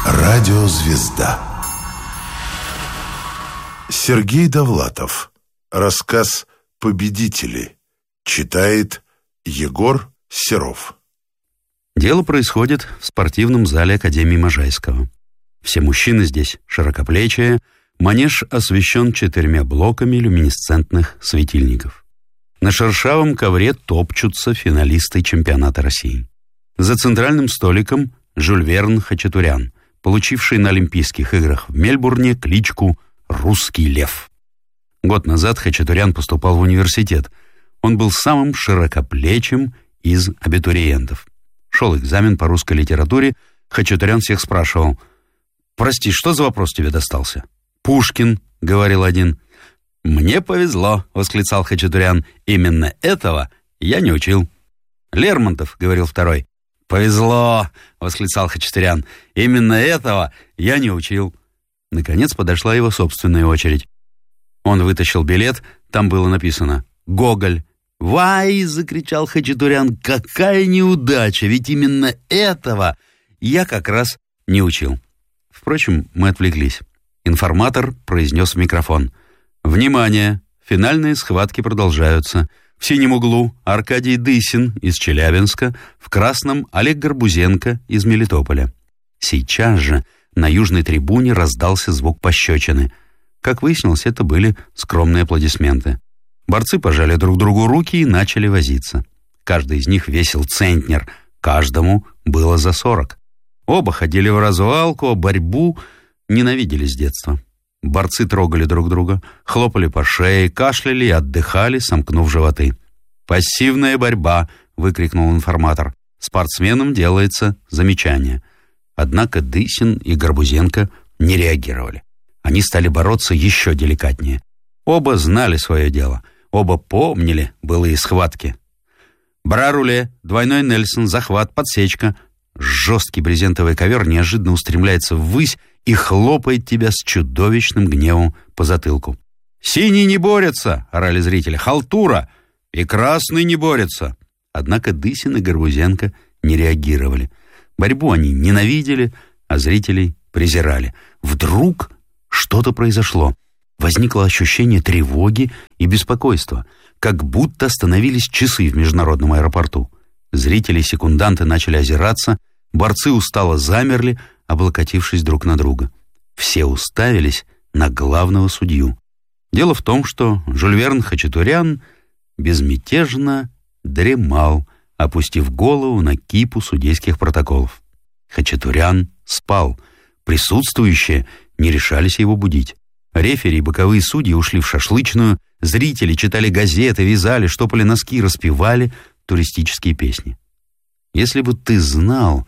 Радиозвезда. Сергей Довлатов. Рассказ «Победители». Читает Егор Серов. Дело происходит в спортивном зале Академии Можайского. Все мужчины здесь широкоплечие, манеж освещен 4 блоками люминесцентных светильников. На шершавом ковре топчутся финалисты чемпионата России. За центральным столиком Жюль Верн Хачатурян, получивший на Олимпийских играх в Мельбурне кличку «Русский лев». Год назад Хачатурян поступал в университет. Он был самым широкоплечим из абитуриентов. Шел экзамен по русской литературе. Хачатурян всех спрашивал: «Прости, что за вопрос тебе достался?» «Пушкин», — говорил один. «Мне повезло», — восклицал Хачатурян. «Именно этого я не учил». «Лермонтов», — говорил второй. «Повезло», — восклицал Хачатурян. «Именно этого я не учил». Наконец подошла его собственная очередь. Он вытащил билет, там было написано «Гоголь». «Вай!» — закричал Хачатурян. «Какая неудача! Ведь именно этого я как раз не учил». Впрочем, мы отвлеклись. Информатор произнес в микрофон: «Внимание! Финальные схватки продолжаются. В синем углу Аркадий Дысин из Челябинска, в красном Олег Горбузенко из Мелитополя». Сейчас же на южной трибуне раздался звук пощечины. Как выяснилось, это были скромные аплодисменты. Борцы пожали друг другу руки и начали возиться. Каждый из них весил центнер, каждому было за 40. Оба ходили в развалку, а борьбу ненавидели с детства. Борцы трогали друг друга, хлопали по шее, кашляли и отдыхали, сомкнув животы. «Пассивная борьба!» — выкрикнул информатор. «Спортсменам делается замечание». Однако Дысин и Горбузенко не реагировали. Они стали бороться еще деликатнее. Оба знали свое дело, оба помнили былые схватки. Бра-руле, двойной Нельсон, захват, подсечка. Жесткий брезентовый ковер неожиданно устремляется ввысь и хлопает тебя с чудовищным гневом по затылку. «Синий не борется!» — орали зрители. «Халтура! И красный не борется!» Однако Дысин и Горбузенко не реагировали. Борьбу они ненавидели, а зрителей презирали. Вдруг что-то произошло. Возникло ощущение тревоги и беспокойства, как будто остановились часы в международном аэропорту. Зрители и секунданты начали озираться, борцы устало замерли, облокотившись друг на друга. Все уставились на главного судью. Дело в том, что Жюль Верн Хачатурян безмятежно дремал, опустив голову на кипу судейских протоколов. Хачатурян спал. Присутствующие не решались его будить. Рефери и боковые судьи ушли в шашлычную, зрители читали газеты, вязали, штопали носки, распевали туристические песни. «Если бы ты знал,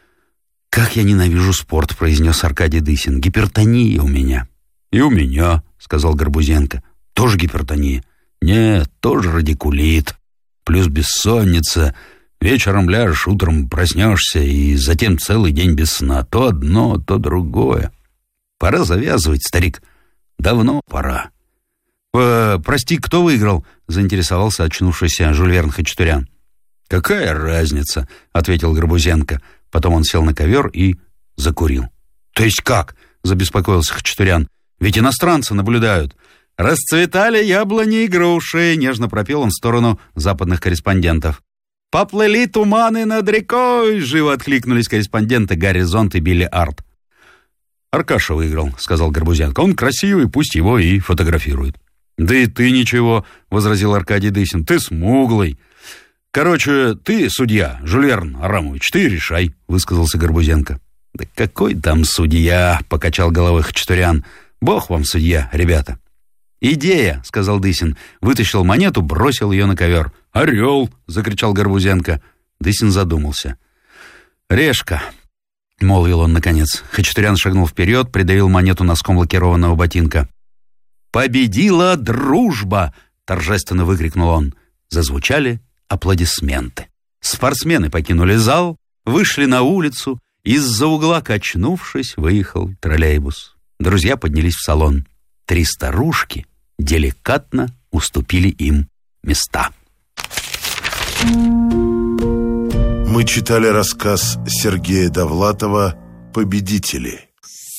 как я ненавижу спорт», — произнес Аркадий Дысин. «Гипертония у меня». «И у меня», — сказал Горбузенко. «Тоже гипертония?» «Нет, тоже радикулит. Плюс бессонница. Вечером ляжешь, утром проснешься, и затем целый день без сна. То одно, то другое. Пора завязывать, старик. Давно пора». «Прости, кто выиграл?» — заинтересовался очнувшийся Жюль Верн Хачатурян. «Какая разница?» — ответил Горбузенко. Потом он сел на ковер и закурил. «То есть как?» — забеспокоился Хачатурян. «Ведь иностранцы наблюдают». «Расцветали яблони и груши», — нежно пропел он в сторону западных корреспондентов. «Поплыли туманы над рекой», — живо откликнулись корреспонденты «Горизонт» и «Билли Арт». «Аркаша выиграл», — сказал Горбузенко. «Он красивый, пусть его и фотографируют». «Да и ты ничего», — возразил Аркадий Дысин. «Ты смуглый». «Короче, ты судья, Жюль Верн Арамович, ты решай», — высказался Горбузенко. «Да какой там судья», — покачал головой Хачатурян. «Бог вам судья, ребята». «Идея», — сказал Дысин, вытащил монету, бросил ее на ковер. «Орел!» — закричал Горбузенко. Дысин задумался. «Решка», — молвил он наконец. Хачатурян шагнул вперед, придавил монету носком лакированного ботинка. «Победила дружба!» — торжественно выкрикнул он. Зазвучали аплодисменты. Спортсмены покинули зал, вышли на улицу. Из-за угла, качнувшись, выехал троллейбус. Друзья поднялись в салон. 3 старушки деликатно уступили им места. Мы читали рассказ Сергея Довлатова победители.